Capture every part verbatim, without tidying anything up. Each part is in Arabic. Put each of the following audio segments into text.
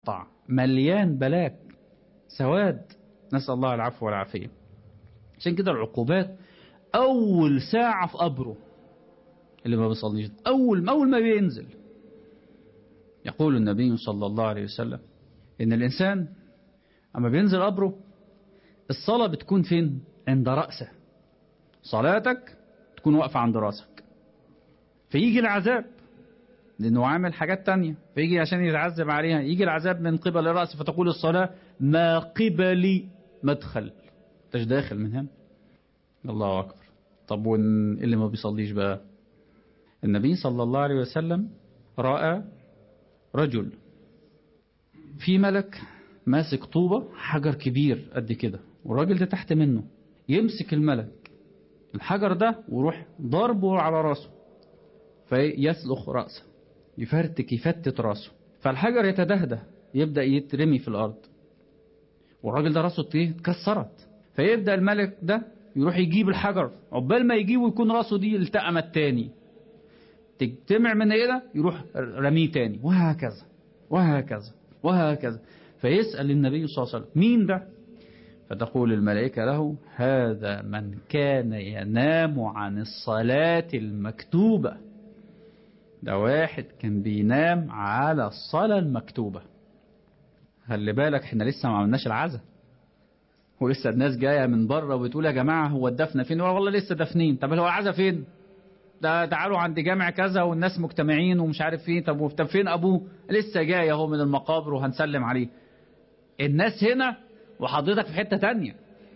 طع مليان بلاك سواد، نسأل الله العفو والعافية. عشان كده العقوبات أول ساعة في قبره اللي ما بيصليش، أول أول ما بينزل. يقول النبي صلى الله عليه وسلم إن الإنسان أما بينزل قبره الصلاة بتكون فين؟ عند رأسه. صلاتك تكون واقفة عند رأسك، فيجي العذاب لأنه عامل حاجات تانية، فيجي عشان يتعذب عليها، يجي العذاب من قبل الرأس، فتقول الصلاة ما قبلي مدخل، تش داخل من هنا. الله أكبر. طب واللي ما بيصليش بقى؟ النبي صلى الله عليه وسلم رأى رجل في ملك ماسك طوبة حجر كبير قد كده، والراجل ده تحت منه، يمسك الملك الحجر ده ويروح ضربه على راسه فيسلخ رأسه، يفرتك يفتت راسه، فالحجر يتدهده يبدأ يترمي في الأرض، والراجل ده راسه اتكسرت، فيبدأ الملك ده يروح يجيب الحجر، عقبال ما يجيبه يكون راسه دي التأمت تاني، تجتمع من كده يروح رميه تاني، وهكذا وهكذا وهكذا. فيسأل النبي صلى الله عليه وسلم مين ده؟ فتقول الملائكة له هذا من كان ينام عن الصلاة المكتوبة. ده واحد كان بينام على الصلاة المكتوبة. خلي بالك احنا لسه ما عملناش العزاء، ولسه الناس جاية من بره وبتقول يا جماعة هو الدفن فين؟ والله لسه دفنين. طب هو العزاء فين؟ ده تعالوا عند جامع كذا والناس مجتمعين ومش عارف فين. طب طب فين ابوه؟ لسه جاي اهو من المقابر وهنسلم عليه. الناس هنا وحضرتك في حتة تانية،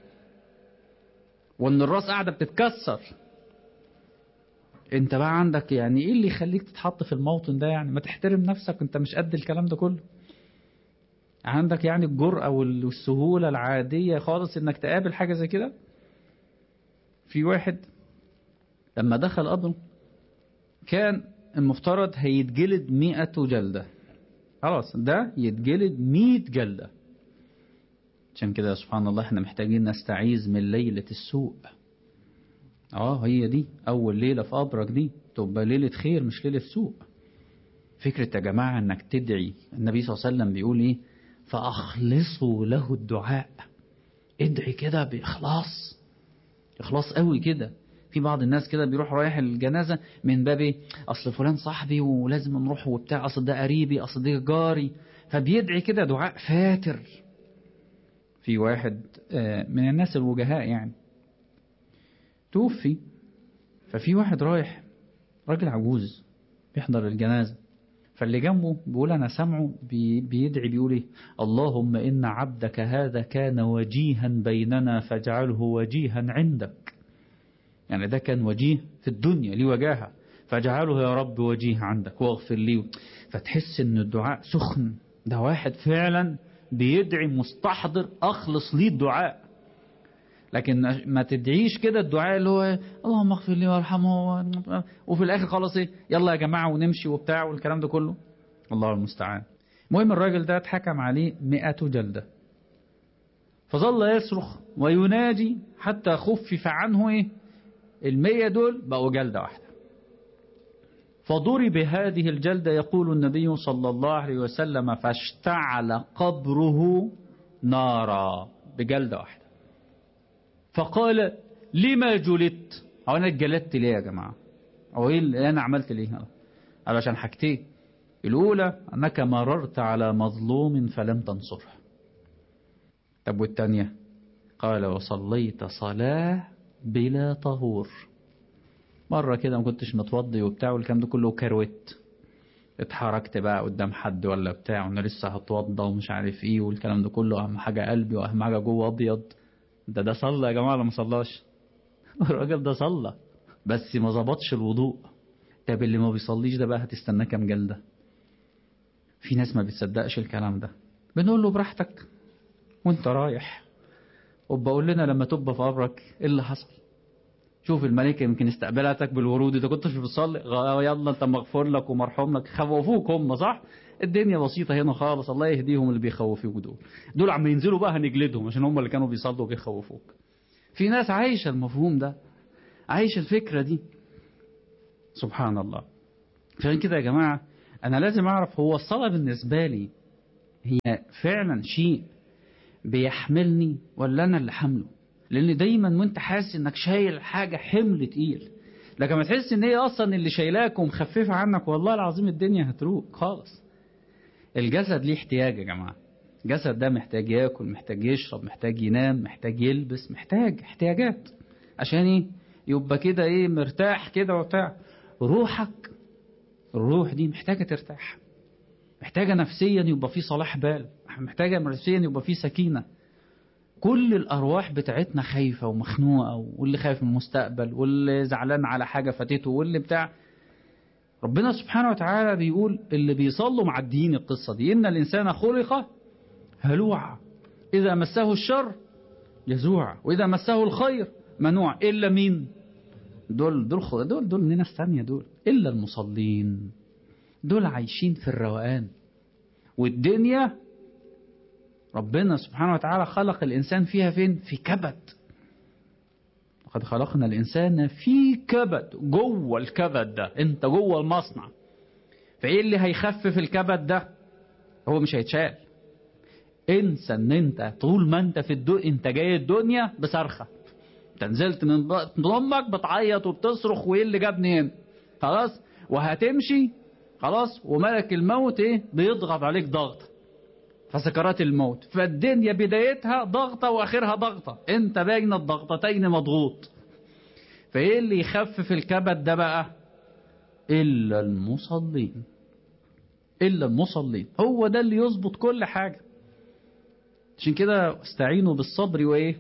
وان الراس قاعدة بتتكسر. انت بقى عندك يعني ايه اللي يخليك تتحط في الموطن ده؟ يعني ما تحترم نفسك، انت مش قد الكلام ده كله. عندك يعني الجرأة والسهولة العادية خالص انك تقابل حاجة زي كده. في واحد لما دخل قبره كان المفترض هيتجلد مئة جلدة، خلاص ده يتجلد مئة جلدة. عشان كده سبحان الله احنا محتاجين نستعيذ من ليلة السوء. اه هي دي اول ليلة في قبرك، دي تبقى ليلة خير مش ليلة سوء. فكرة يا جماعة انك تدعي، النبي صلى الله عليه وسلم بيقول ايه؟ فاخلصوا له الدعاء. ادعي كده باخلاص، اخلاص قوي كده. في بعض الناس كده بيروح رايح الجنازة من باب ايه؟ اصل فلان صاحبي ولازم نروح وبتاع، اصل ده قريبي، اصل ده جاري، فبيدعي كده دعاء فاتر. في واحد من الناس الوجهاء يعني توفي، ففي واحد رايح راجل عجوز بيحضر الجنازة، فاللي جنبه بيقول أنا سمعه بي بيدعي بيقول إيه؟ اللهم إن عبدك هذا كان وجيها بيننا فاجعله وجيها عندك. يعني ده كان وجيه في الدنيا ليه وجاهة، فاجعله يا رب وجيه عندك واغفر لي. فتحس إن الدعاء سخن، ده واحد فعلا بيدعي مستحضر أخلص ليه الدعاء. لكن ما تدعيش كده الدعاء اللي هو اللهم اغفر لي وارحمه، وفي الاخر خلاص ايه يلا يا جماعه ونمشي وبتاع والكلام ده كله. الله المستعان. المهم الراجل ده اتحكم عليه مئة جلده، فظل يصرخ ويناجي حتى خفف عنه ايه المية دول بقوا جلده واحده. فضرب هذه الجلده، يقول النبي صلى الله عليه وسلم فاشتعل قبره نارا بجلده واحده. فقال لما جلدت؟ هو انا اتجلدت ليه يا جماعه؟ هو ايه اللي انا عملت ليه؟ علشان حاجتين. الاولى انك مررت على مظلوم فلم تنصره. طب والثانيه؟ قال وصليت صلاه بلا طهور. مره كده ما كنتش متوضي وبتاع والكلام ده كله وكروت، اتحركت بقى قدام حد ولا بتاع وانا لسه هتوضى ومش عارف ايه والكلام ده كله، اهم حاجه قلبي واهم حاجه جوه ابيض. ده ده صلى يا جماعه ولا ما صلاش؟ الراجل ده صلى بس ما ظبطش الوضوء. طب اللي ما بيصليش ده بقى هتستناه كام جلده؟ في ناس ما بتصدقش الكلام ده. بنقول له براحتك وانت رايح، وبقول لنا لما تبقى في قبرك ايه اللي حصل. شوف الملائكه يمكن استقبلتك بالورود، اذا كنتش بتصلي يلا انت مغفور لك ومرحوم لك. خوفوك هم صح؟ الدنيا بسيطه هنا خالص، الله يهديهم اللي بيخوفوك دول. دول عم ينزلوا بقى هنجلدهم عشان هم اللي كانوا بيصلوا وبيخوفوك. في ناس عايشه المفهوم ده، عايشه الفكره دي. سبحان الله. فعشان كده يا جماعه انا لازم اعرف هو الصلاه بالنسبه لي هي فعلا شيء بيحملني ولا أنا اللي حمله؟ لأن دايما وانت حاسس انك شايل حاجة حمل تقيل، لكن ما تحس ان هي اصلا اللي شايلاك ومخففة عنك، والله العظيم الدنيا هتروق خالص. الجسد ليه احتياج يا جماعة. الجسد ده محتاج ياكل، محتاج يشرب، محتاج ينام، محتاج يلبس، محتاج احتياجات عشان ايه؟ يبقى كده ايه، مرتاح كده وبتاع. روحك، الروح دي محتاجة ترتاح، محتاجة نفسيا يبقى في صلاح بال، محتاجة نفسيا يبقى في سكينة. كل الأرواح بتاعتنا خايفة ومخنوقة، واللي خايف من المستقبل، واللي زعلان على حاجة فاتته، واللي بتاع. ربنا سبحانه وتعالى بيقول اللي بيصلوا معديين القصة دي: إن الإنسان خلق هلوعا إذا مسه الشر جزوعا وإذا مسه الخير منوعا. إلا مين؟ دول دول دول دول ناس ثانية، دول إلا المصلين، دول عايشين في الروقان. والدنيا ربنا سبحانه وتعالى خلق الإنسان فيها فين؟ في كبد. وقد خلقنا الإنسان في كبد. جوه الكبد ده، انت جوه المصنع. فايه اللي هيخفف الكبد ده؟ هو مش هيتشال. انسى ان انت طول ما انت في الدنيا، انت جاي الدنيا بصرخة، انت نزلت من بطن امك بتعيط وبتصرخ وايه اللي جابني هنا، خلاص، وهتمشي خلاص، وملك الموت ايه بيضغط عليك ضغط، فسكرات الموت. فالدنيا بدايتها ضغطة واخرها ضغطة، انت بين الضغطتين مضغوط. فايه اللي يخفف الكبد ده بقى؟ الا المصلين. الا المصلين، هو ده اللي يظبط كل حاجة. عشان كده استعينوا بالصبر وايه؟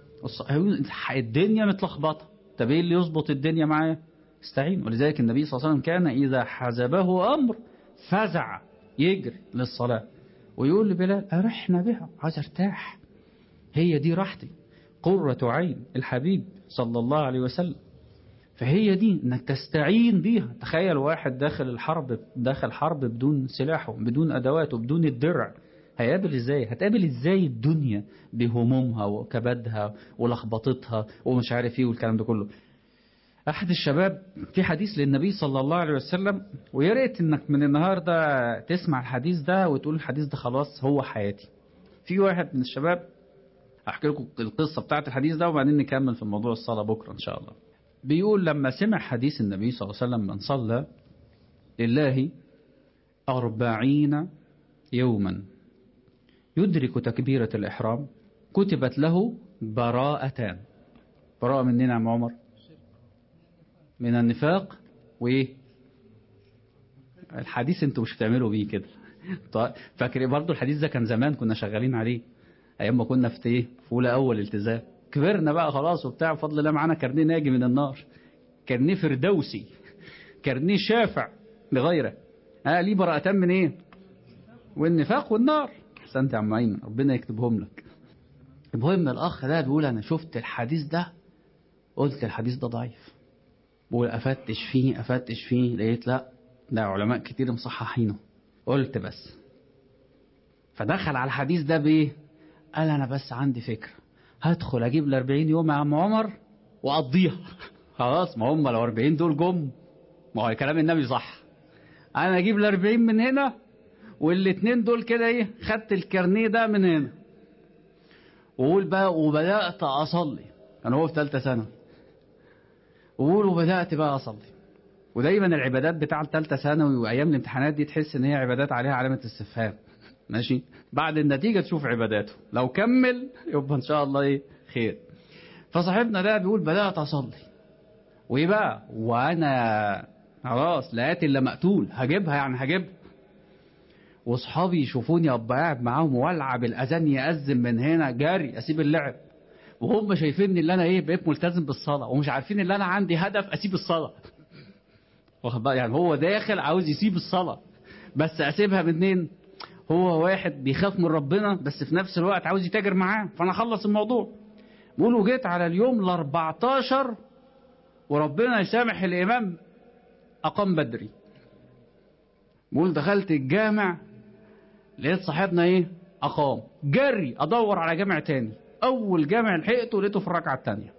الدنيا متلخبطة، طب ايه اللي يظبط الدنيا معايا؟ استعين. ولذلك النبي صلى الله عليه وسلم كان اذا حزبه امر فزع، يجري للصلاة ويقول لبلال: أرحنا بها، عايز ارتاح، هي دي راحتي، قرة عين الحبيب صلى الله عليه وسلم. فهي دي انك تستعين بيها. تخيل واحد داخل الحرب، داخل حرب بدون سلاحه، بدون ادواته، بدون الدرع، هيقابل ازاي؟ هتقابل ازاي الدنيا بهمومها وكبدها ولخبطتها ومش عارف ايه والكلام ده كله. احد الشباب في حديث للنبي صلى الله عليه وسلم، ويا ريت انك من النهارده تسمع الحديث ده وتقول الحديث ده خلاص هو حياتي. في واحد من الشباب، احكي لكم القصه بتاعت الحديث ده وبعدين نكمل في موضوع الصلاه بكره ان شاء الله. بيقول لما سمع حديث النبي صلى الله عليه وسلم: من صلى لله أربعين يوما يدرك تكبيرة الإحرام كتبت له براءتان. براءة منين يا عم عمر؟ من النفاق. وإيه الحديث انتوا مش بتعملوا بيه كده؟ فاكر برضو الحديث ده كان زمان كنا شغالين عليه ايام ما كنا في ايه، في اولى اول التزام. كبرنا بقى خلاص وبتاع، بفضل الله معانا كارنيه ناجي من النار، كارنيه فردوسي، كارنيه شافع لغيره. ها ليه براءتان من ايه؟ والنفاق والنار. احسنت يا عم ايمن، ربنا يكتبهم لك. المهم الاخ ده بيقول: انا شفت الحديث ده قلت الحديث ده ضعيف، بقول افتش فيه افتش فيه لقيت لا، ده علماء كتير مصححينه. قلت بس، فدخل على الحديث ده بايه؟ قال: انا بس عندي فكرة، هدخل اجيب الاربعين يوم يا عم عمر واقضيها. خلاص، ما هم لو اربعين دول جم، ما هو كلام النبي صح، انا اجيب الاربعين من هنا والاتنين دول كده ايه، خدت الكارنيه ده من هنا. وقول بقى وبدأت اصلي، انا هو في ثالثه سنة، وقول وبدأت بقى اصلي. ودايما العبادات بتاع ثالثه ثانوي وايام الامتحانات دي تحس ان هي عبادات عليها علامة استفهام، ماشي؟ بعد النتيجة تشوف عباداته، لو كمل يبقى ان شاء الله ايه خير. فصاحبنا ده بيقول: بدأت اصلي، وايه بقى، وانا خلاص لقيت الا مقتول هجيبها، يعني هجيبها. واصحابي يشوفوني ابقى قاعد معاهم والعب الاذان يأذن من هنا جاري اسيب اللعب، وهم شايفيني اللي انا ايه بقيت ملتزم بالصلاه، ومش عارفين ان انا عندي هدف اسيب الصلاه. واخد بقى؟ يعني هو داخل عاوز يسيب الصلاه، بس اسيبها منين؟ هو واحد بيخاف من ربنا بس في نفس الوقت عاوز يتاجر معاه، فانا اخلص الموضوع. بيقولوا جيت على اليوم ال اربعتاشر وربنا يسامح الامام اقام بدري. بيقول دخلت الجامع لقيت صاحبنا ايه اقام، جري ادور على جامع تاني، اول جامع لحقته لقيته في الركعه الثانيه.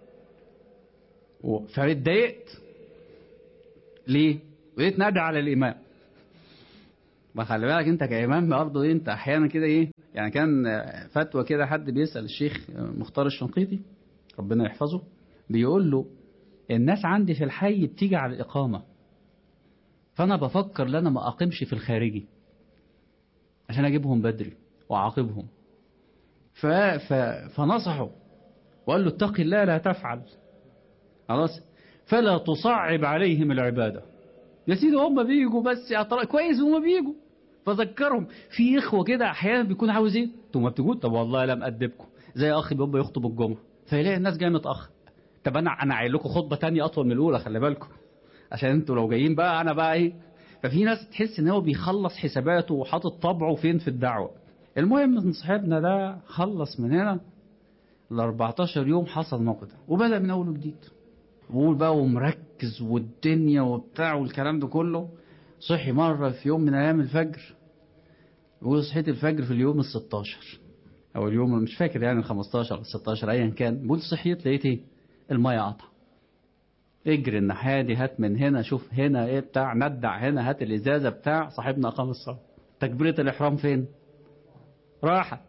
فاتضايقت ليه؟ بقيت نادي على الامام، ما خلي بالك انت كإمام برضه ايه، انت احيانا كده ايه يعني. كان فتوى كده حد بيسأل الشيخ مختار الشنقيطي ربنا يحفظه، بيقول له الناس عندي في الحي بتيجي على الإقامة، فأنا بفكر ان انا ما أقيمش في الخارجي عشان أجيبهم بدري وأعاقبهم. ف... ف... فنصحه وقال له اتق الله لا تفعل، خلاص، فلا تصعب عليهم العبادة. يا سيدي هم بيجوا بس يا ترى كويس، هم بيجوا فذكرهم. في اخوه كده احيانا بيكون عاوز ايه، انتوا ما بتجوا، طب والله لم ادبكم. زي اخ بيبقى يخطب الجمعه فيلاقي الناس جايه متاخر، طب انا انا عايل لكم خطبه ثانيه اطول من الاولى خلي بالكم، عشان انتوا لو جايين بقى انا بقى ايه. ففي ناس تحس ان هو بيخلص حساباته وحاطط طبعه فين في الدعوه. المهم ان صاحبنا ده خلص من هنا ال أربعتاشر يوم حصل موقف وبدا من اول وجديد، بقول بقى ومركز والدنيا وبتاع والكلام ده كله. صحي مرة في يوم من أيام الفجر، بقول صحيت الفجر في اليوم الستاشر أو اليوم مش فاكر يعني الخمستاشر أو الستاشر أيا كان. بقول صحيت لقيت إيه، المية قطع. اجري الناحية دي، هات من هنا، شوف هنا إيه بتاع، ندع هنا، هات الإزازة بتاع. صاحبنا أقام الصلاة، تكبيرة الإحرام فين؟ راحت.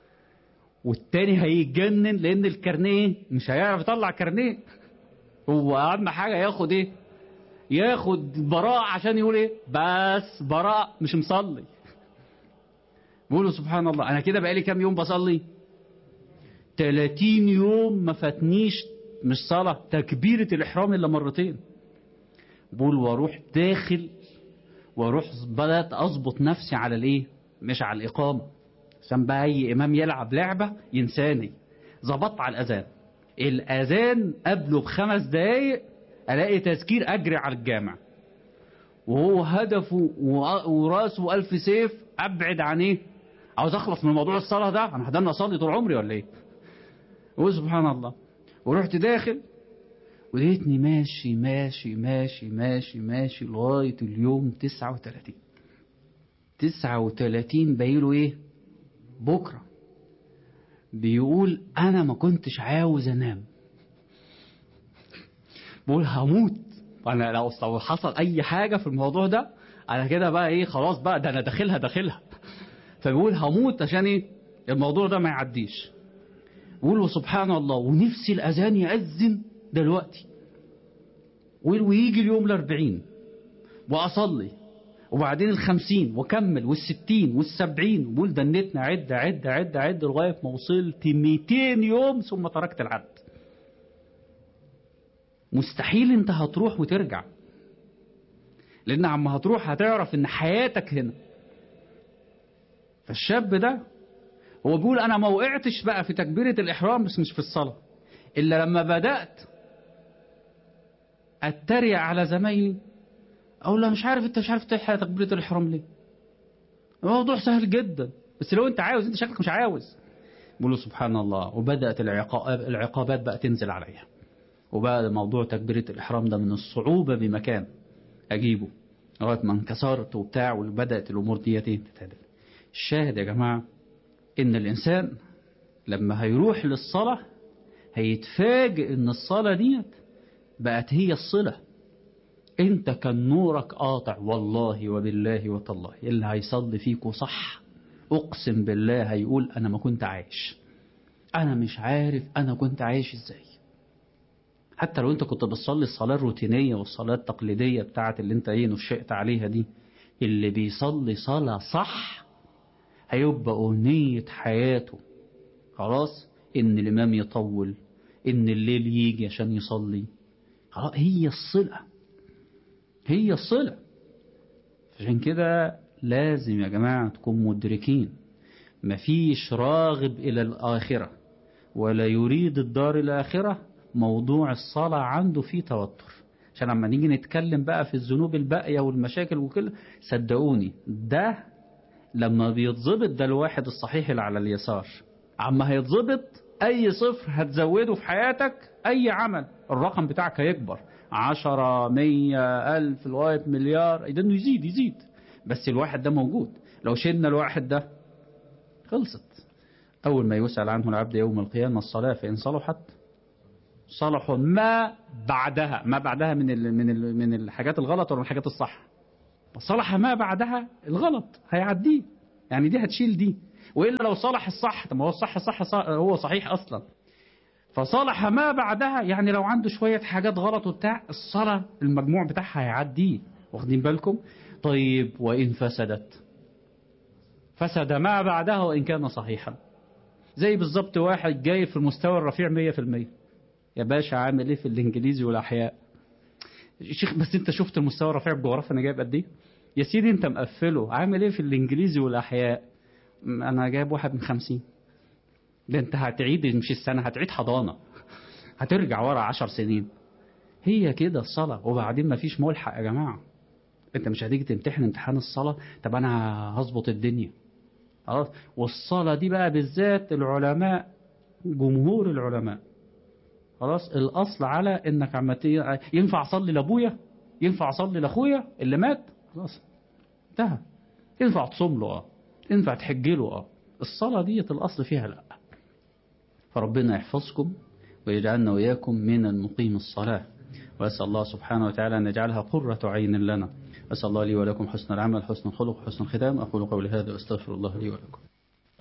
والتاني هيتجنن لأن الكارنيه مش هيعرف يطلع كارنيه. هو أهم حاجة ياخد إيه؟ ياخد براءة عشان يقول ايه، بس براءة مش مصلي. بقولوا سبحان الله، انا كده بقالي كام يوم بصلي؟ تلاتين يوم ما فاتنيش مش صلاة تكبيرة الاحرام الا مرتين. بقول واروح داخل واروح بدأت اظبط نفسي على الايه، مش على الاقامة، عشان بقى اي امام يلعب لعبة ينساني. ظبطت على الاذان، الاذان قبله بخمس دقايق الاقي تذكير اجري على الجامع، وهو هدفه وراسه ألف سيف أبعد عن إيه؟ عاوز أخلص من موضوع الصلاة ده، أنا هدلنا أصلي طول عمري ولا إيه؟ وسبحان الله، ورحت داخل ولقيتني ماشي ماشي ماشي ماشي ماشي لغاية اليوم تسعة وتلاتين. تسعة وتلاتين بايله إيه؟ بكرة. بيقول أنا ما كنتش عاوز أنام، بقول هموت انا لو حصل اي حاجة في الموضوع ده انا كده بقى ايه، خلاص بقى ده انا داخلها داخلها. فبيقول هموت عشان ايه الموضوع ده ما يعديش. بيقول سبحان الله، ونفسي الاذان يأذن دلوقتي ويجي اليوم الاربعين واصلي وبعدين الخمسين وكمل والستين والسبعين. بيقول دنتنا عد عد عد عد لغاية ما وصلت ميتين يوم ثم تركت العد. مستحيل انت هتروح وترجع، لان عما هتروح هتعرف ان حياتك هنا. فالشاب ده هو بيقول انا ما وقعتش بقى في تكبيرة الاحرام بس مش في الصلاة، الا لما بدأت اتريق على زمايلي اقول له مش عارف انت مش عارف تلحق تكبيرة الاحرام ليه، الموضوع سهل جدا بس لو انت عاوز، انت شكلك مش عاوز. بيقول له سبحان الله، وبدأت العقاب العقابات بقى تنزل عليها، وبقى موضوع تكبيرة الإحرام ده من الصعوبة بمكان أجيبه لغاية ما انكسرت وبتاع، وبدأت الأمور دي تتهدل. الشاهد يا جماعة إن الإنسان لما هيروح للصلاة هيتفاجئ إن الصلاة دي بقت هي الصلة. أنت كان نورك قاطع والله وبالله وتالله، اللي هيصلي فيكو صح أقسم بالله هيقول أنا ما كنت عايش، أنا مش عارف أنا كنت عايش إزاي. حتى لو انت كنت بتصلي الصلاة الروتينية والصلاة التقليدية بتاعت اللي انت ايه نشأت عليها دي، اللي بيصلي صلاة صح هيبقى أمنية حياته خلاص ان الامام يطول، ان الليل يجي عشان يصلي. خلاص هي الصلة، هي الصلة. عشان كده لازم يا جماعة تكون مدركين مفيش راغب الى الآخرة ولا يريد الدار الآخرة موضوع الصلاة عنده فيه توتر. عشان لما نيجي نتكلم بقى في الذنوب الباقية والمشاكل وكل، صدقوني ده لما بيتظبط ده الواحد الصحيح اللي على اليسار، عما هيتظبط أي صفر هتزوده في حياتك، أي عمل الرقم بتاعك هيكبر عشرة مية ألف لغاية مليار، ده انه يزيد يزيد. بس الواحد ده موجود، لو شلنا الواحد ده خلصت. أول ما يسأل عنه العبد يوم القيامة الصلاة فإن صلحت صلحوا ما بعدها، ما بعدها من ال من ال من الحاجات الغلط ولا من الحاجات الصح. صلح ما بعدها الغلط هيعديه، يعني دي هتشيل دي. وإلا لو صلح الصح، طب ما هو الصح صح, صح هو صحيح أصلا، فصلح ما بعدها يعني لو عنده شوية حاجات غلط وبتاع، الصلاة المجموع بتاعها هيعديه. واخدين بالكم؟ طيب وإن فسدت، فسد ما بعدها وإن كان صحيحا. زي بالظبط واحد جاي في المستوى الرفيع مية في المية، يا باشا عامل ايه في الانجليزي والاحياء؟ شيخ بس انت شفت المستوى الرفيع بالجغرافيا انا جايب قد ايه؟ يا سيدي انت مقفله، عامل ايه في الانجليزي والاحياء؟ انا جايب واحد من خمسين. ده انت هتعيد مش السنة، هتعيد حضانة، هترجع ورا عشر سنين. هي كده الصلاة. وبعدين ما فيش ملحق يا جماعة، انت مش هتيجي تمتحن امتحان الصلاة طب انا هظبط الدنيا خلاص. والصلاة دي بقى بالذات العلماء، جمهور العلماء خلاص الاصل على انك عم ينفع اصلي لابويا، ينفع اصلي لاخويا اللي مات، خلاص انتهى. ينفع تصوم له اه، ينفع تحج له اه، الصلاة دي الاصل فيها لا. فربنا يحفظكم ويجعلنا وإياكم من المقيم الصلاة، وأسأل الله سبحانه وتعالى أن يجعلها قرة عين لنا. أسأل الله لي ولكم حسن العمل، حسن الخلق، حسن الختام. أقول قولي هذا وأستغفر الله لي ولكم.